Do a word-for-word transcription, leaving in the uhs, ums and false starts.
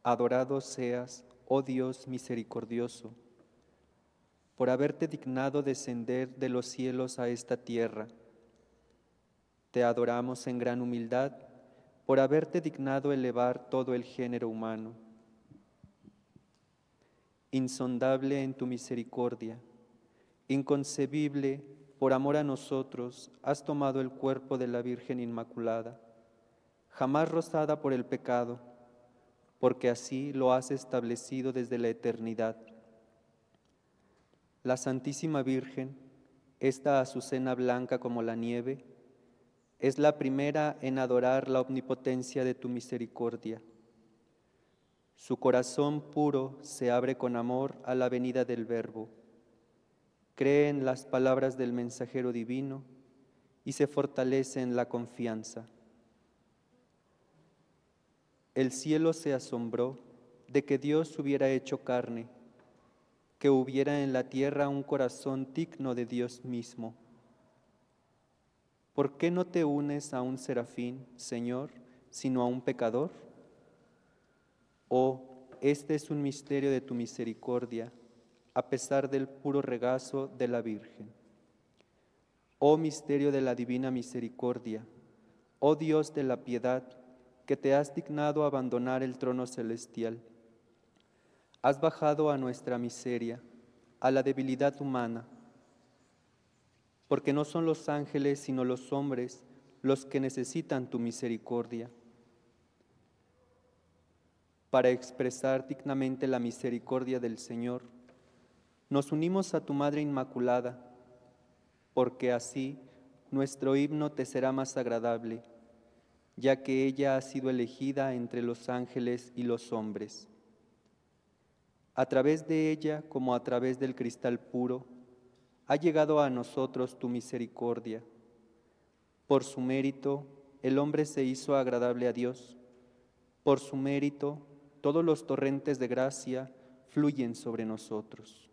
Adorado seas, oh Dios misericordioso, por haberte dignado descender de los cielos a esta tierra. Te adoramos en gran humildad por haberte dignado elevar todo el género humano. Insondable en tu misericordia, inconcebible, por amor a nosotros, has tomado el cuerpo de la Virgen Inmaculada, jamás rozada por el pecado, porque así lo has establecido desde la eternidad. La Santísima Virgen, esta azucena blanca como la nieve, es la primera en adorar la omnipotencia de tu misericordia. Su corazón puro se abre con amor a la venida del Verbo. Cree en las palabras del mensajero divino y se fortalece en la confianza. El cielo se asombró de que Dios hubiera hecho carne, que hubiera en la tierra un corazón digno de Dios mismo. ¿Por qué no te unes a un serafín, Señor, sino a un pecador? Oh, este es un misterio de tu misericordia, a pesar del puro regazo de la Virgen. Oh misterio de la divina misericordia, oh Dios de la piedad, que te has dignado abandonar el trono celestial. Has bajado a nuestra miseria, a la debilidad humana, porque no son los ángeles sino los hombres los que necesitan tu misericordia. Para expresar dignamente la misericordia del Señor, nos unimos a tu Madre Inmaculada, porque así nuestro himno te será más agradable, ya que ella ha sido elegida entre los ángeles y los hombres. A través de ella, como a través del cristal puro, ha llegado a nosotros tu misericordia. Por su mérito, el hombre se hizo agradable a Dios. Por su mérito, todos los torrentes de gracia fluyen sobre nosotros.